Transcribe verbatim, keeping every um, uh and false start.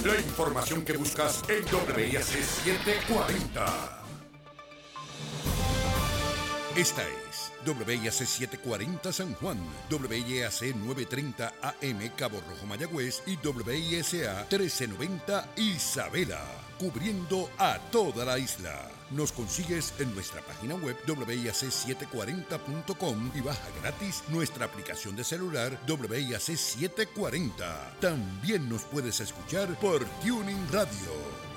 La información que buscas en W I A C setecientos cuarenta. Esta es W I A C setecientos cuarenta San Juan, W I A C novecientos treinta A M Cabo Rojo Mayagüez y W I S A trece noventa Isabela, cubriendo a toda la isla. Nos consigues en nuestra página web W I A C setecientos cuarenta punto com y baja gratis nuestra aplicación de celular W I A C setecientos cuarenta. También nos puedes escuchar por Tuning Radio.